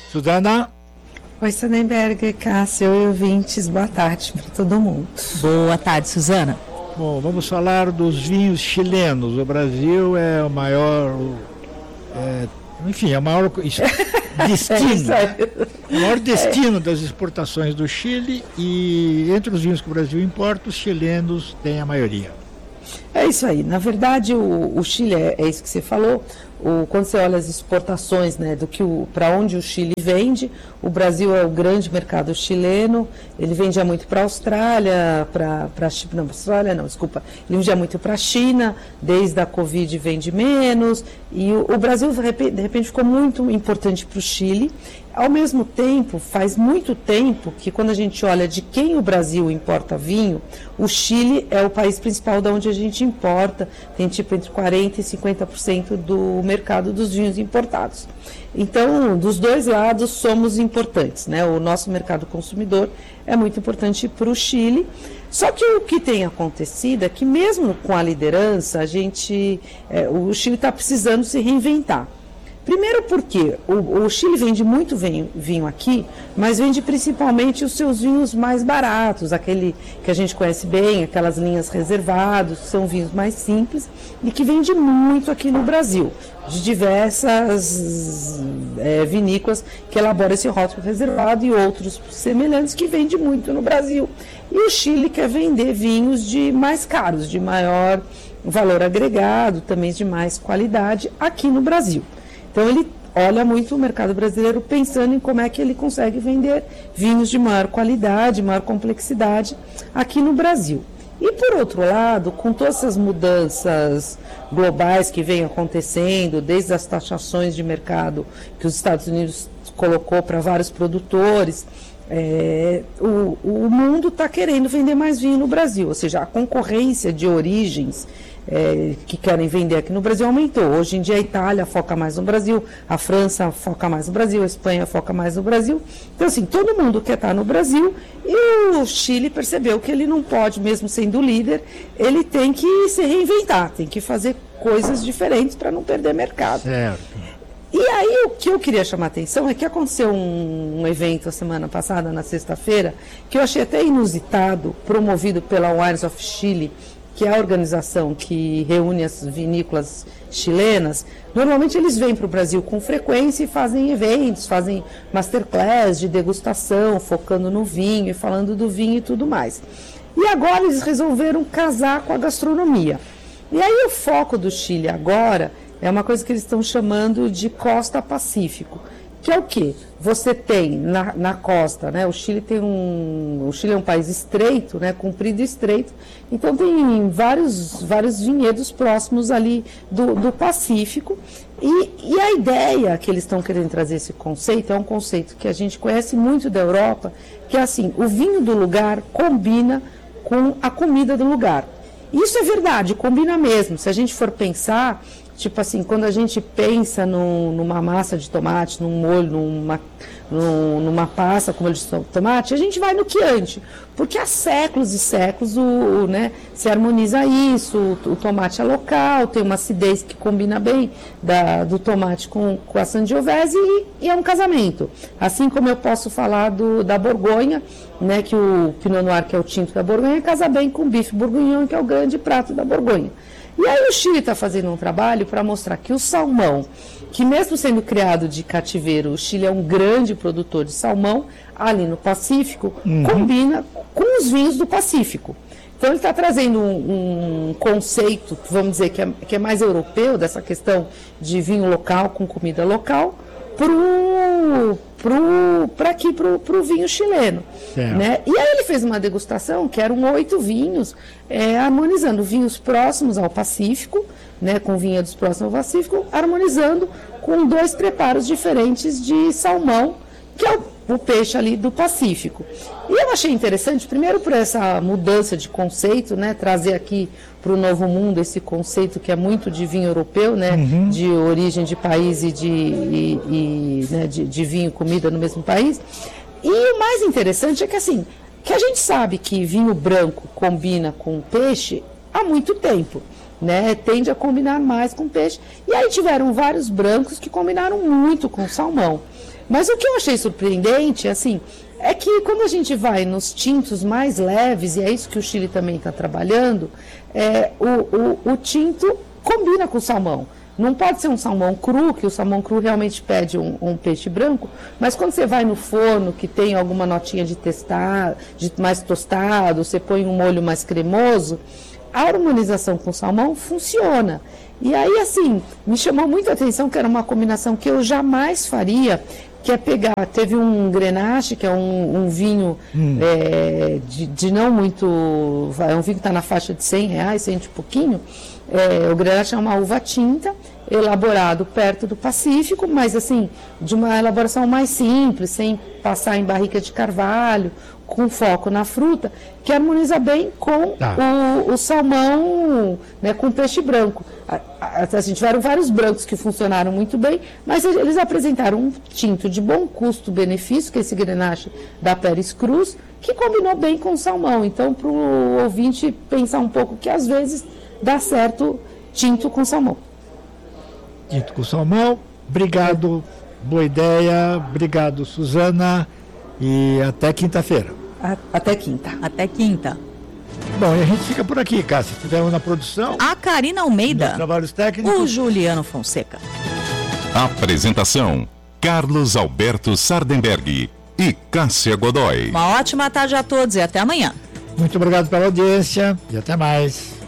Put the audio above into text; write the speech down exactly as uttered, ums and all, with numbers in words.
Suzana? Oi, Sonnenberg, Cássio e ouvintes, boa tarde para todo mundo. Boa tarde, Suzana. Bom, vamos falar dos vinhos chilenos. O Brasil é o maior, é, enfim, é o maior destino, é o maior destino é. das exportações do Chile, e entre os vinhos que o Brasil importa, os chilenos têm a maioria. É isso aí. Na verdade, o, o Chile, é, é isso que você falou, o, quando você olha as exportações, né, do que para onde o Chile vende, o Brasil é o grande mercado chileno, ele vendia muito para a Austrália, para a China, não, Austrália não, desculpa, ele vendia muito para a China, desde a Covid vende menos, e o, o Brasil, de repente, de repente, ficou muito importante para o Chile. Ao mesmo tempo, faz muito tempo que quando a gente olha de quem o Brasil importa vinho, o Chile é o país principal de onde a gente importa, tem tipo entre quarenta por cento e cinquenta por cento do mercado dos vinhos importados. Então, dos dois lados somos importantes, né? O nosso mercado consumidor é muito importante para o Chile. Só que o que tem acontecido é que mesmo com a liderança, a gente, é, o Chile está precisando se reinventar. Primeiro porque o, o Chile vende muito vinho, vinho aqui, mas vende principalmente os seus vinhos mais baratos, aquele que a gente conhece bem, aquelas linhas reservadas, são vinhos mais simples e que vende muito aqui no Brasil, de diversas é, vinícolas que elaboram esse rótulo reservado e outros semelhantes que vende muito no Brasil. E o Chile quer vender vinhos de mais caros, de maior valor agregado, também de mais qualidade aqui no Brasil. Então, ele olha muito o mercado brasileiro pensando em como é que ele consegue vender vinhos de maior qualidade, maior complexidade aqui no Brasil. E, por outro lado, com todas essas mudanças globais que vêm acontecendo, desde as taxações de mercado que os Estados Unidos colocou para vários produtores, é, o, o mundo está querendo vender mais vinho no Brasil, ou seja, a concorrência de origens É, que querem vender aqui no Brasil aumentou. Hoje em dia a Itália foca mais no Brasil, a França foca mais no Brasil, a Espanha foca mais no Brasil. Então, assim, todo mundo quer estar no Brasil, e o Chile percebeu que ele não pode, mesmo sendo líder, ele tem que se reinventar, tem que fazer coisas diferentes para não perder mercado. Certo. E aí o que eu queria chamar a atenção é que aconteceu um, um evento a semana passada, na sexta-feira, que eu achei até inusitado, promovido pela Wines of Chile, que é a organização que reúne as vinícolas chilenas. Normalmente eles vêm para o Brasil com frequência e fazem eventos, fazem masterclass de degustação, focando no vinho e falando do vinho e tudo mais. E agora eles resolveram casar com a gastronomia. E aí o foco do Chile agora é uma coisa que eles estão chamando de Costa Pacífico, que é o quê? Você tem na, na costa, né? O Chile tem um, o Chile é um país estreito, né? Comprido e estreito, então tem vários, vários vinhedos próximos ali do, do Pacífico, e, e a ideia que eles estão querendo trazer esse conceito é um conceito que a gente conhece muito da Europa, que é assim, o vinho do lugar combina com a comida do lugar. Isso é verdade, combina mesmo. Se a gente for pensar, tipo assim, quando a gente pensa no, numa massa de tomate, num molho, numa, num, numa pasta com molho de tomate, a gente vai no quiante, porque há séculos e séculos o, o, né, se harmoniza isso, o, o tomate é local, tem uma acidez que combina bem da, do tomate com, com a Sangiovese, e, e é um casamento. Assim como eu posso falar do, da Borgonha, né, que o Pinot Noir, que é o tinto da Borgonha, casa bem com o bife bourguignon, que é o grande prato da Borgonha. E aí o Chile está fazendo um trabalho para mostrar que o salmão, que mesmo sendo criado de cativeiro, o Chile é um grande produtor de salmão ali no Pacífico, uhum. combina com os vinhos do Pacífico. Então ele está trazendo um, um conceito, vamos dizer, que é, que é mais europeu, dessa questão de vinho local com comida local, para aqui, para o vinho chileno. Né? E aí ele fez uma degustação que eram oito vinhos, é, harmonizando vinhos próximos ao Pacífico, né, com vinhedos próximos ao Pacífico, harmonizando com dois preparos diferentes de salmão, que é o, o peixe ali do Pacífico. E eu achei interessante, primeiro por essa mudança de conceito, né, trazer aqui para o Novo Mundo esse conceito que é muito de vinho europeu, né, uhum. de origem de país e, de, e, e, né, de, de vinho e comida no mesmo país. E o mais interessante é que assim, que a gente sabe que vinho branco combina com peixe há muito tempo, né, tende a combinar mais com peixe. E aí tiveram vários brancos que combinaram muito com salmão. Mas o que eu achei surpreendente, assim, é que quando a gente vai nos tintos mais leves, e é isso que o Chile também está trabalhando, é, o, o, o tinto combina com o salmão. Não pode ser um salmão cru, que o salmão cru realmente pede um, um peixe branco, mas quando você vai no forno, que tem alguma notinha de testar, de mais tostado, você põe um molho mais cremoso, a harmonização com o salmão funciona. E aí, assim, me chamou muito a atenção que era uma combinação que eu jamais faria, que é pegar, teve um Grenache, que é um, um vinho hum. é, de, de não muito, é um vinho que está na faixa de cem reais, cem e pouquinho. É, o Grenache é uma uva tinta, elaborado perto do Pacífico, mas assim, de uma elaboração mais simples, sem passar em barrica de carvalho, com foco na fruta, que harmoniza bem com tá. o, o salmão, né, com peixe branco. A, a, assim, tiveram vários brancos que funcionaram muito bem, mas eles apresentaram um tinto de bom custo-benefício, que é esse Grenache da Pérez Cruz, que combinou bem com o salmão. Então, para o ouvinte pensar um pouco que às vezes dá certo tinto com salmão. Tinto com salmão, obrigado, boa ideia, obrigado, Suzana, e até quinta-feira. Até quinta. Até quinta. Bom, e a gente fica por aqui, Cássia. Tivemos na produção a Karina Almeida, trabalhos técnicos, o Juliano Fonseca. Apresentação: Carlos Alberto Sardenberg e Cássia Godoy. Uma ótima tarde a todos e até amanhã. Muito obrigado pela audiência e até mais.